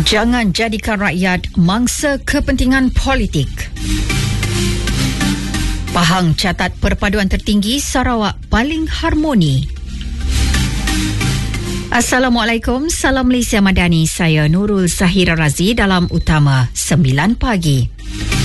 Jangan jadikan rakyat mangsa kepentingan politik. Pahang catat perpaduan tertinggi Sarawak paling harmoni. Assalamualaikum, salam Malaysia Madani. Saya Nurul Zahira Razi dalam Utama 9 Pagi.